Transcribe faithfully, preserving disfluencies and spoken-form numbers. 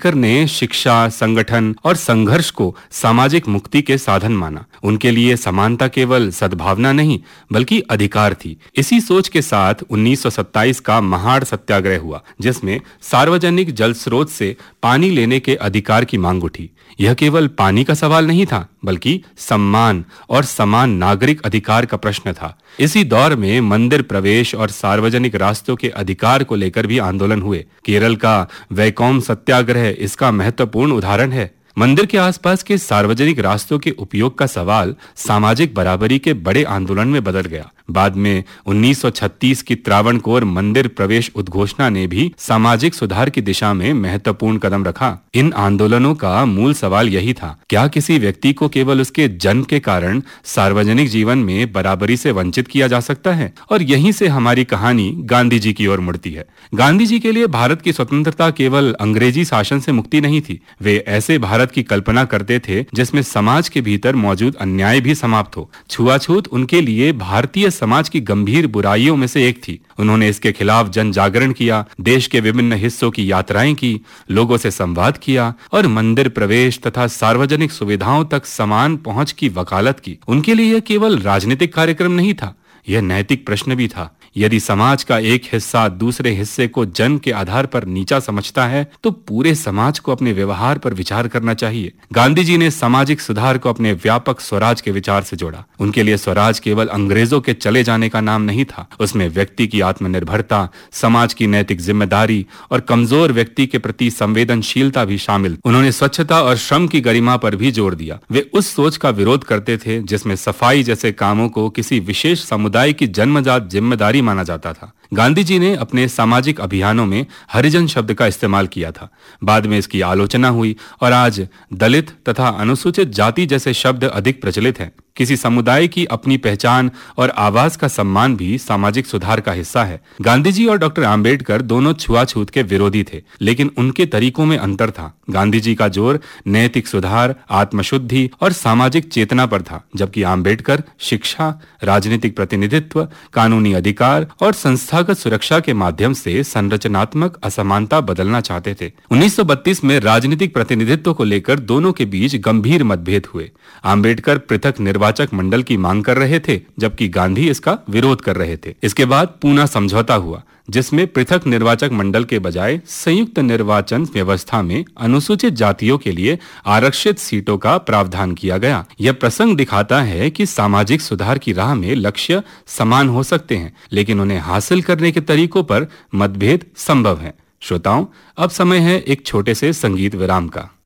आंबेडकर ने शिक्षा, संगठन और संघर्ष को सामाजिक मुक्ति के साधन माना। उनके लिए समानता केवल सद्भावना नहीं बल्कि अधिकार थी। इसी सोच के साथ उन्नीस सौ सत्ताईस का महाड़ सत्याग्रह हुआ, जिसमें सार्वजनिक जल स्रोत से पानी लेने के अधिकार की मांग उठी। यह केवल पानी का सवाल नहीं था बल्कि सम्मान और समान नागरिक अधिकार का प्रश्न था। इसी दौर में मंदिर प्रवेश और सार्वजनिक रास्तों के अधिकार को लेकर भी आंदोलन हुए। केरल का वैकोम सत्याग्रह इसका महत्वपूर्ण उदाहरण है। मंदिर के आसपास के सार्वजनिक रास्तों के उपयोग का सवाल सामाजिक बराबरी के बड़े आंदोलन में बदल गया। बाद में उन्नीस सौ छत्तीस की त्रावणकोर मंदिर प्रवेश उद्घोषणा ने भी सामाजिक सुधार की दिशा में महत्वपूर्ण कदम रखा। इन आंदोलनों का मूल सवाल यही था, क्या किसी व्यक्ति को केवल उसके जन्म के कारण सार्वजनिक जीवन में बराबरी से वंचित किया जा सकता है? और यहीं से हमारी कहानी गांधी जी की ओर मुड़ती है। गांधी जी के लिए भारत की स्वतंत्रता केवल अंग्रेजी शासन से मुक्ति नहीं थी। वे ऐसे भारत की कल्पना करते थे जिसमें समाज के भीतर मौजूद अन्याय भी समाप्त हो। छुआछूत उनके लिए भारतीय समाज की गंभीर बुराइयों में से एक थी। उन्होंने इसके खिलाफ जन जागरण किया, देश के विभिन्न हिस्सों की यात्राएं की, लोगों से संवाद किया और मंदिर प्रवेश तथा सार्वजनिक सुविधाओं तक समान पहुंच की वकालत की। उनके लिए यह केवल राजनीतिक कार्यक्रम नहीं था, यह नैतिक प्रश्न भी था। यदि समाज का एक हिस्सा दूसरे हिस्से को जन्म के आधार पर नीचा समझता है तो पूरे समाज को अपने व्यवहार पर विचार करना चाहिए। गांधी जी ने सामाजिक सुधार को अपने व्यापक स्वराज के विचार से जोड़ा। उनके लिए स्वराज केवल अंग्रेजों के चले जाने का नाम नहीं था, उसमें व्यक्ति की आत्मनिर्भरता, समाज की नैतिक जिम्मेदारी और कमजोर व्यक्ति के प्रति संवेदनशीलता भी शामिल। उन्होंने स्वच्छता और श्रम की गरिमा पर भी जोर दिया। वे उस सोच का विरोध करते थे जिसमें सफाई जैसे कामों को किसी विशेष समुदाय की जन्मजात जिम्मेदारी माना जाता था। गांधी जी ने अपने सामाजिक अभियानों में हरिजन शब्द का इस्तेमाल किया था। बाद में इसकी आलोचना हुई और आज दलित तथा अनुसूचित जाति जैसे शब्द अधिक प्रचलित हैं। किसी समुदाय की अपनी पहचान और आवाज का सम्मान भी सामाजिक सुधार का हिस्सा है। गांधी जी और डॉक्टर आंबेडकर दोनों छुआछूत के विरोधी थे, लेकिन उनके तरीकों में अंतर था। गांधी जी का जोर नैतिक सुधार, आत्मशुद्धि और सामाजिक चेतना पर था, जबकि आंबेडकर शिक्षा, राजनीतिक प्रतिनिधित्व, कानूनी अधिकार और संस्थागत सुरक्षा के माध्यम से संरचनात्मक असमानता बदलना चाहते थे। उन्नीस सौ बत्तीस में राजनीतिक प्रतिनिधित्व को लेकर दोनों के बीच गंभीर मतभेद हुए। आंबेडकर पृथक निर्वाचक मंडल की मांग कर रहे थे, जबकि गांधी इसका विरोध कर रहे थे। इसके बाद पूना समझौता हुआ, जिसमें पृथक निर्वाचक मंडल के बजाय संयुक्त निर्वाचन व्यवस्था में अनुसूचित जातियों के लिए आरक्षित सीटों का प्रावधान किया गया। यह प्रसंग दिखाता है कि सामाजिक सुधार की राह में लक्ष्य समान हो सकते हैं, लेकिन उन्हें हासिल करने के तरीकों पर मतभेद संभव है। श्रोताओं, अब समय है एक छोटे से संगीत विराम का।